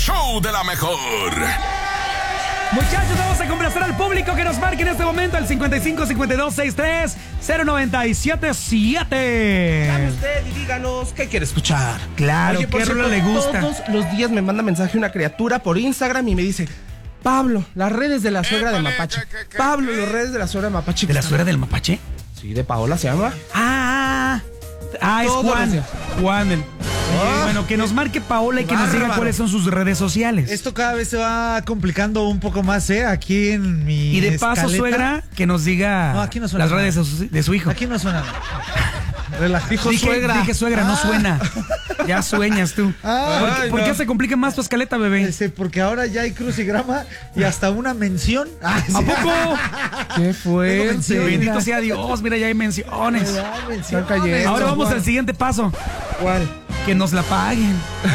show de la mejor. Muchachos, vamos a complacer al público que nos marque en este momento al 55-52-63-0977. Llame usted y díganos qué quiere escuchar. Claro, Oye, por qué rola cierto, le gusta. Todos los días me manda mensaje una criatura por Instagram y me dice: Pablo, las redes de la suegra de Mapache. Pablo, las redes de la suegra de Mapache. ¿De la suegra del mapache? Sí, de Paola se llama. Es Todos Juan. los- Juan. Bueno, que nos marque Paola y que nos diga Bárbaro. cuáles son sus redes sociales. Esto cada vez se va complicando un poco más, aquí en mi Y de paso, escaleta. suegra, que nos diga No, aquí no suena las redes nada. de su hijo. Aquí no suena nada. Relaja. Dijo suegra. Dije suegra, no suena. Ya sueñas tú. ¿Por qué no. se complica más tu escaleta, bebé? Porque ahora ya hay crucigrama y hasta una mención. ¿A poco? Qué fuerte. mención. Bendito sea Dios, mira, ya hay menciones. Están cayendo. Ahora vamos al siguiente paso. ¿Cuál? Que nos la paguen.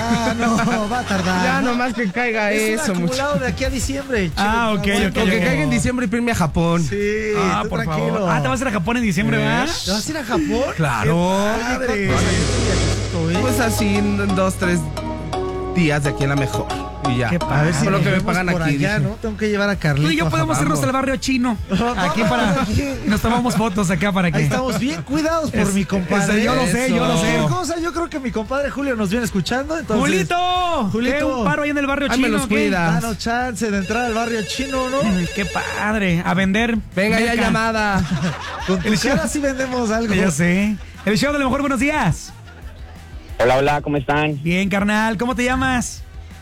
No, va a tardar. Ya nomás que caiga Es eso, un muchacho. acumulado de aquí a diciembre. Ah, ok, Bueno, ok, Con que ok. caiga en diciembre y irme a Japón. Sí, tú Por tranquilo. favor. ¿Te vas a ir a Japón en diciembre, ¿verdad? ¿Te vas a ir a Japón? Claro. Qué padre. Pues así en 2-3 días de aquí en la mejor. Y ya. Qué padre. A ver si Con lo que me nos pagan vemos por aquí. allá, dije. ¿no? Tengo que llevar a Carlito. Tú y yo podemos irnos al barrio chino. Aquí para. Nos tomamos fotos acá para que. Ahí estamos bien cuidados por Es- mi compadre. yo lo sé, yo lo sé. Cualquier cosa, yo creo que mi compadre Julio nos viene escuchando. Entonces, ¡Julito! Julito. ¿Qué, un paro ahí en el barrio Ay, me chino? los ¿qué? cuida. danos chance de entrar al barrio chino, ¿no? ¡Qué padre! A vender. Venga ya merca. llamada. Con tu El show- cara sí vendemos algo. Ya sé. El show de lo mejor, buenos días. Hola, hola, ¿cómo están? Bien, carnal. ¿Cómo te llamas?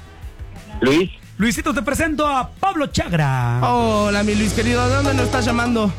Luis, Luisito, te presento a Pablo Chagra. Hola, mi Luis querido, ¿de dónde nos estás llamando?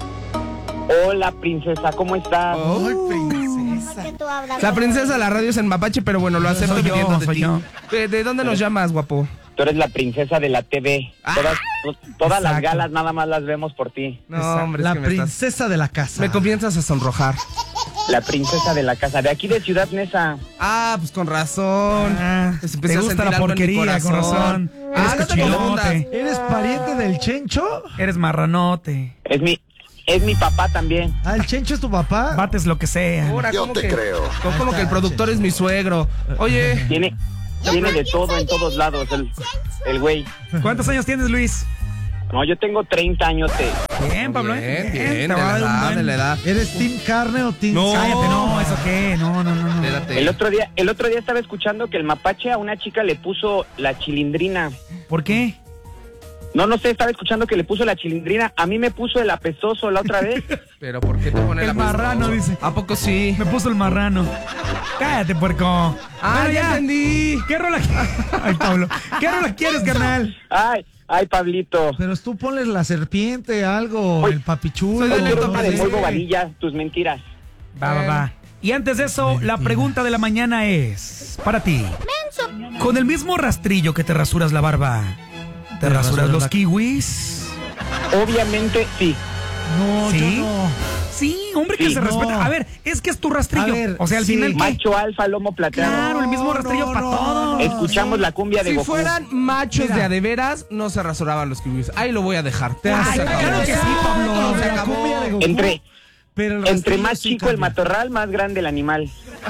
hola princesa, ¿cómo estás? Ay, princesa. La princesa de la radio es en Mapache, pero bueno, lo acepto Soy yo, viniendo de soy ti. yo. ¿De dónde nos llamas, guapo? Tú eres la princesa de la TV. Todas las Exacto. galas nada más las vemos por ti. No, Exacto. hombre, es La que me estás- princesa de la casa. me comienzas a sonrojar. La princesa de la casa, de aquí de Ciudad Neza. Ah, pues con razón. Empecé te a gusta sentir la algo en mi porquería, con corazón. razón. Eres Ah, no te confundas. cochilote. ¿Eres pariente del Chencho? Eres marranote. Es mi papá también. Ah, ¿el Chencho es tu papá? Bates lo que sea. Ahora, Yo ¿cómo te que- creo. Como que el productor es mi suegro. Oye, Tiene de todo en todos lados, el güey. ¿Cuántos años tienes, Luis? No, yo tengo 30 años. Bien, Pablo. bien, Te de va a la dar un edad, buen- de la edad. ¿Eres team carne o team No. Cállate, no, ¿eso qué? No. Espérate. El otro día estaba escuchando que el mapache a una chica le puso la chilindrina. ¿Por qué? No sé, estaba escuchando que le puso la chilindrina. A mí me puso el apestoso la otra vez. Pero ¿por qué te pone El la marrano, dice. ¿A poco sí? Me puso el marrano. Cállate, puerco. Ah, Bueno, ya entendí. ¿Qué rola? Ay, Pablo. ¿Qué rola quieres, carnal? Ay, Pablito. Pero tú ponles la serpiente, algo, Oye, el papichulo. Yo quiero una de no sé. muy bobadilla, tus mentiras. Va. Y antes de eso, la pregunta de la mañana es para ti. Con el mismo rastrillo que te rasuras la barba, ¿te rasuras rasuras los la- kiwis? Obviamente sí. No, ¿Sí? yo no. Sí, hombre, que Sí, se no. respeta. A ver, es que es tu rastrillo. A ver, o sea, al sí. final, ¿qué? Macho alfa, lomo plateado. Claro, el mismo rastrillo para todo. Escuchamos la cumbia de Si Goku. fueran machos Mira. de a de veras, no se rasuraban los kiwis. Ahí lo voy a dejar. Ay, Se acabó. claro que sí, Pablo. Se La acabó. cumbia de Goku, pero el Entre rastrillo más sí chico el cambia. matorral, más grande el animal.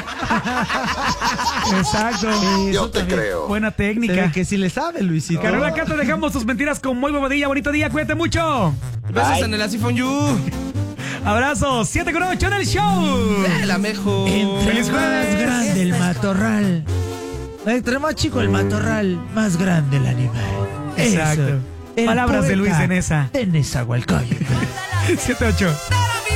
Exacto. Yo te creo. Buena Se técnica. ve que sí le sabe, Luisito. Carola, acá te dejamos tus mentiras con muy bobadilla. Bonito día, cuídate mucho. Besos Bye. en el Así Fon You. Abrazos, 7 con 8 en el show. La mejor. Feliz Más jueves. grande el matorral. Entre más chico el matorral, más grande el animal. Exacto. Eso. El Palabras de poeta Luis en esa. de Nezahualcóyotl. 7-8.